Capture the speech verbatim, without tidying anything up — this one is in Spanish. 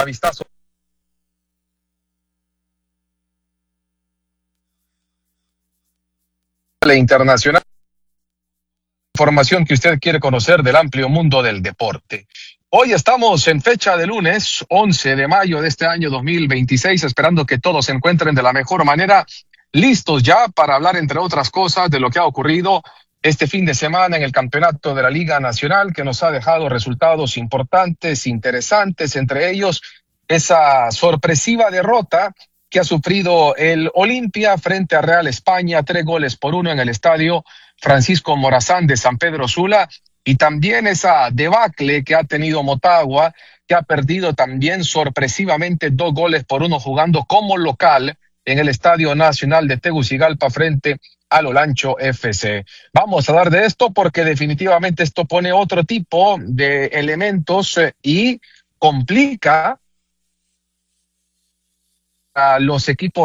vistazo internacional, información que usted quiere conocer del amplio mundo del deporte. Hoy estamos en fecha de lunes, once de mayo de este año dos mil veintiséis, esperando que todos se encuentren de la mejor manera, listos ya para hablar, entre otras cosas, de lo que ha ocurrido este fin de semana en el campeonato de la Liga Nacional, que nos ha dejado resultados importantes, interesantes, entre ellos esa sorpresiva derrota que ha sufrido el Olimpia frente a Real España, tres goles por uno en el estadio Francisco Morazán de San Pedro Sula, y también esa debacle que ha tenido Motagua, que ha perdido también sorpresivamente dos goles por uno jugando como local en el Estadio Nacional de Tegucigalpa frente al Olancho F C. Vamos a hablar de esto porque definitivamente esto pone otro tipo de elementos eh, y complica a los equipos